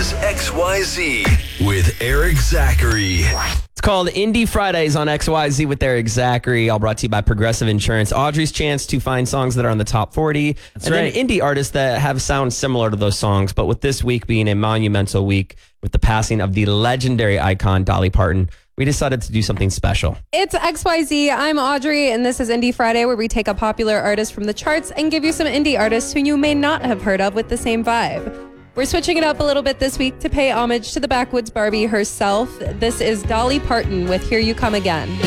is XYZ with Eric Zachary. It's called Indie Fridays on XYZ with Eric Zachary, all brought to you by Progressive Insurance. Audrey's chance to find songs that are on the top 40. That's right. Then indie artists that have sounds similar to those songs. But with this week being a monumental week with the passing of the legendary icon Dolly Parton, we decided to do something special. It's XYZ. I'm Audrey, and this is Indie Friday, where we take a popular artist from the charts and give you some indie artists who you may not have heard of with the same vibe. We're switching it up a little bit this week to pay homage to the backwoods Barbie herself. This is Dolly Parton with Here You Come Again.